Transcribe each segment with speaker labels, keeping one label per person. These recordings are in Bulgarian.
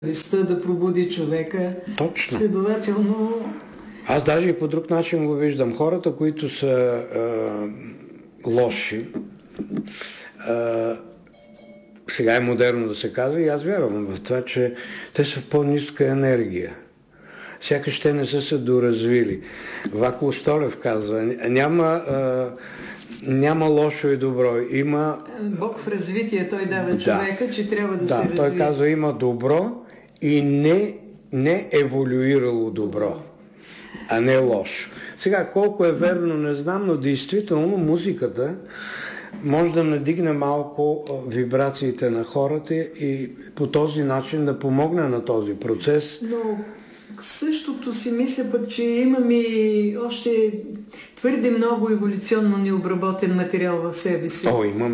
Speaker 1: съвестта да пробуди човека.
Speaker 2: Точно.
Speaker 1: Следователно...
Speaker 2: Аз даже и по друг начин го виждам. Хората, които са лоши, сега е модерно да се казва и аз вярвам в това, че те са в по-ниска енергия. Сякаш те не са се доразвили. Вако Столев казва, няма лошо и добро. Има...
Speaker 1: Бог в развитие, той дава човека, че трябва да се развие.
Speaker 2: Той казва, има добро и не еволюирало добро, а не лошо. Сега, колко е верно, не знам, но действително музиката може да надигне малко вибрациите на хората и по този начин да помогне на този процес.
Speaker 1: Но същото си мисля пък, че имаме още твърде много еволюционно необработен материал в себе си.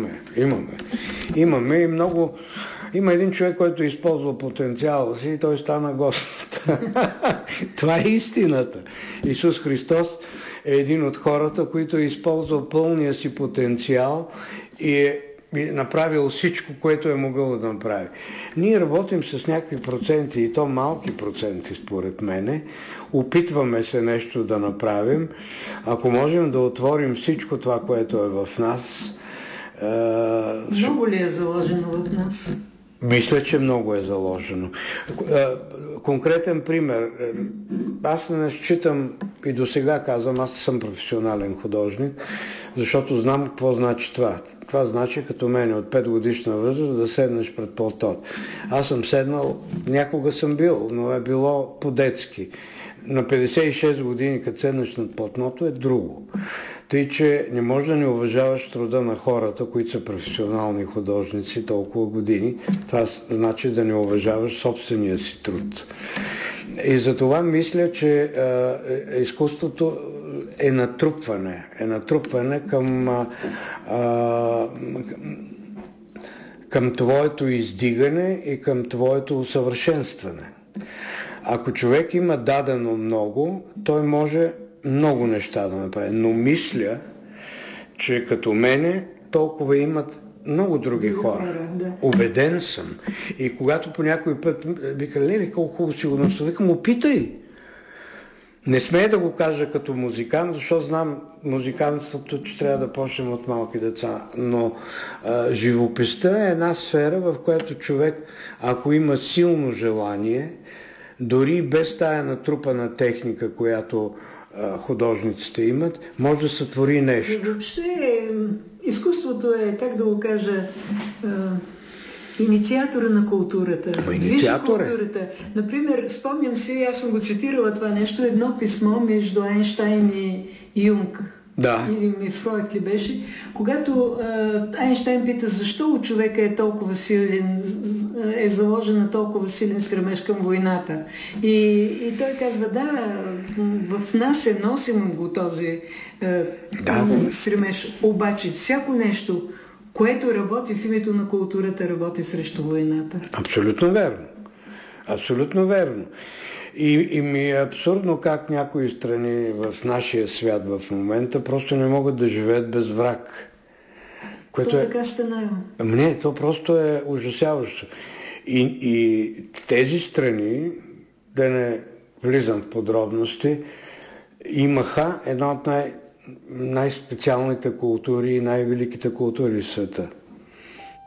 Speaker 1: Имаме и много... Има един човек, който използва потенциала си и той стана Господ. Това е истината. Исус Христос е един от хората, които е използвал пълния си потенциал и е направил всичко, което е могъл да направи. Ние работим с някакви проценти, и то малки проценти според мене. Опитваме се нещо да направим. Ако можем да отворим всичко това, което е в нас... Много ли е заложено в нас?
Speaker 2: Мисля, че много е заложено. Конкретен пример. Аз не считам и до сега казвам, аз съм професионален художник, защото знам какво значи това. Това значи като мен от 5 годишна възраст да седнеш пред платното. Аз съм седнал, някога съм бил, но е било по-детски. На 56 години, като седнеш над платното, е друго. Тъй, че не можеш да не уважаваш труда на хората, които са професионални художници толкова години. Това значи да не уважаваш собствения си труд. И затова мисля, че изкуството е натрупване. Към твоето издигане и към твоето усъвършенстване. Ако човек има дадено много, той може много неща да направи. Но мисля, че като мене толкова имат много други хора. Убеден съм. И когато по някой път вика, леле, колко хубаво си го наследил, викам, опитай. Не смея да го кажа като музикант, защото знам музикантството, че трябва да почнем от малки деца. Но живописта е една сфера, в която човек, ако има силно желание, дори без тая натрупана техника, която художниците имат, може да сътвори нещо.
Speaker 1: Въобще изкуството е, как да го кажа, инициатора на културата. Движи културата. Например, спомням си, аз съм го цитирала това нещо, едно писмо между Айнщайн и Юнг.
Speaker 2: Да.
Speaker 1: Или Фройд ли беше, когато Айнщайн пита защо у човека е толкова силен, е заложен на толкова силен стремеж към войната. И той казва, да, в нас е носим го този стремеж. Обаче всяко нещо, което работи в името на културата, работи срещу войната.
Speaker 2: Абсолютно верно. Абсолютно верно. И ми е абсурдно как някои страни в нашия свят в момента просто не могат да живеят без враг.
Speaker 1: Което така стана.
Speaker 2: Не, то просто е ужасяващо. И тези страни, да не влизам в подробности, имаха една от най-специалните култури и най-великите култури в света.